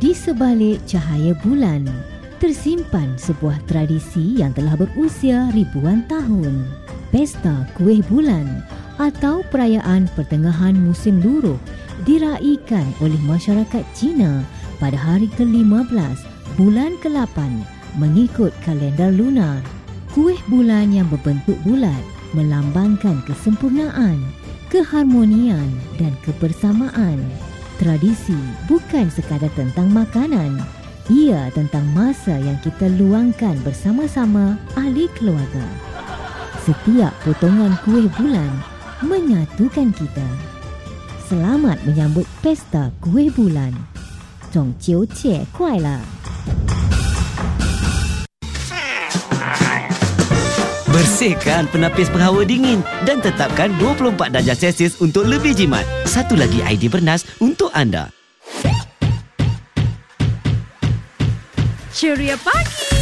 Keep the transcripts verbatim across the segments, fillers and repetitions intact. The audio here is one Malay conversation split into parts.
Di sebalik cahaya bulan, tersimpan sebuah tradisi yang telah berusia ribuan tahun. Pesta Kuih Bulan atau perayaan pertengahan musim luruh diraikan oleh masyarakat Cina pada hari ke lima belas bulan ke lapan mengikut kalendar lunar. Kuih bulan yang berbentuk bulat melambangkan kesempurnaan, keharmonian dan kebersamaan. Tradisi bukan sekadar tentang makanan, ia tentang masa yang kita luangkan bersama-sama ahli keluarga. Setiap potongan kuih bulan menyatukan kita. Selamat menyambut Pesta Kuih Bulan. Zhong Jiu Jie Kuai La. Bersihkan penapis penghawa dingin dan tetapkan dua puluh empat darjah Celsius untuk lebih jimat. Satu lagi idea bernas untuk anda. Ceria pagi.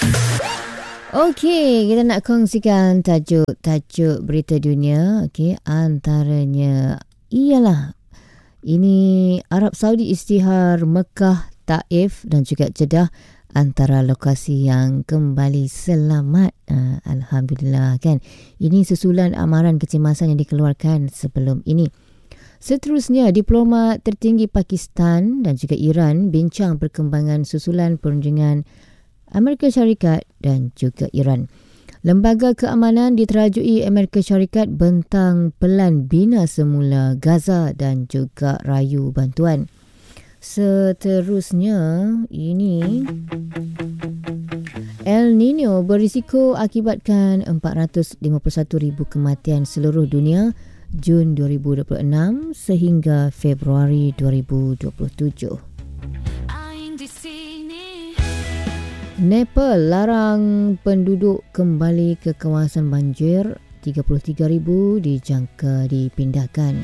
Okey, kita nak kongsikan tajuk-tajuk berita dunia. Okey, antaranya ialah ini Arab Saudi isytihar Mekah, Taif dan juga Jeddah antara lokasi yang kembali selamat. Uh, Alhamdulillah kan. Ini susulan amaran kecemasan yang dikeluarkan sebelum ini. Seterusnya, diplomat tertinggi Pakistan dan juga Iran bincang perkembangan susulan perundingan Amerika Syarikat dan juga Iran. Lembaga keamanan diterajui Amerika Syarikat bentang pelan bina semula Gaza dan juga rayu bantuan. Seterusnya, ini El Nino berisiko akibatkan empat ratus lima puluh satu ribu kematian seluruh dunia Jun dua ribu dua puluh enam sehingga Februari dua ribu dua puluh tujuh. Nepal larang penduduk kembali ke kawasan banjir, tiga puluh tiga ribu dijangka dipindahkan.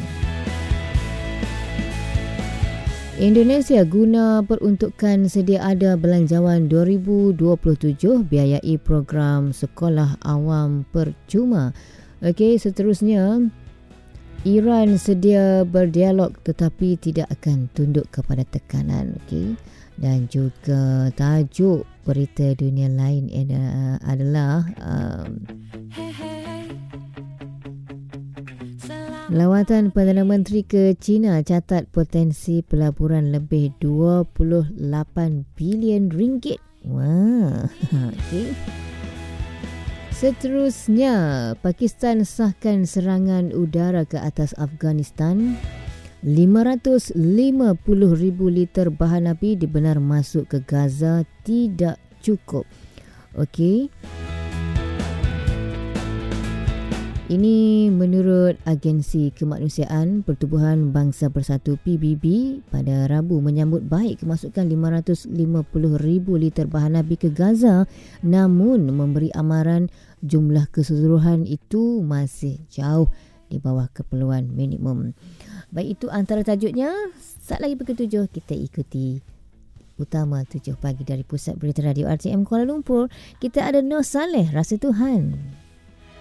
Indonesia guna peruntukan sedia ada belanjawan dua ribu dua puluh tujuh biayai program sekolah awam percuma. Okey, seterusnya Iran sedia berdialog tetapi tidak akan tunduk kepada tekanan. Okey. Dan juga tajuk berita dunia lain adalah um, lawatan Perdana Menteri ke China catat potensi pelaburan lebih dua puluh lapan bilion ringgit. Wah, okey. Seterusnya, Pakistan sahkan serangan udara ke atas Afghanistan. lima ratus lima puluh ribu liter bahan api dibenar masuk ke Gaza tidak cukup. Okey. Ini menurut Agensi Kemanusiaan Pertubuhan Bangsa Bersatu P B B pada Rabu menyambut baik kemasukan lima ratus lima puluh ribu liter bahan api ke Gaza, namun memberi amaran jumlah keseluruhan itu masih jauh di bawah keperluan minimum. Baik, itu antara tajuknya. Saat lagi pukul tujuh kita ikuti Utama tujuh pagi dari Pusat Berita Radio R T M Kuala Lumpur. Kita ada Nur Saleh, Rasa Tuhan.